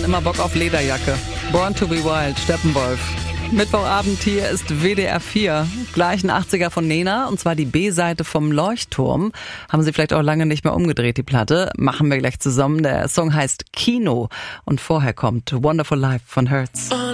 immer Bock auf Lederjacke. Born to be Wild, Steppenwolf. Mittwochabend hier ist WDR 4. Gleich ein 80er von Nena, und zwar die B-Seite vom Leuchtturm. Haben Sie vielleicht auch lange nicht mehr umgedreht, die Platte. Machen wir gleich zusammen. Der Song heißt Kino. Und vorher kommt Wonderful Life von Hertz.